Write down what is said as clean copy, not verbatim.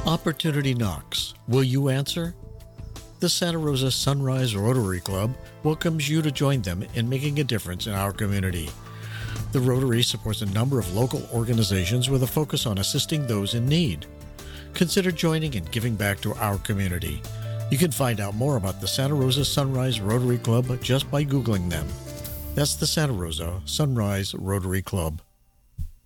Opportunity knocks. Will you answer? The Santa Rosa Sunrise Rotary Club welcomes you to join them in making a difference in our community. The Rotary supports a number of local organizations with a focus on assisting those in need. Consider joining and giving back to our community. You can find out more about the Santa Rosa Sunrise Rotary Club just by Googling them. That's the Santa Rosa Sunrise Rotary Club.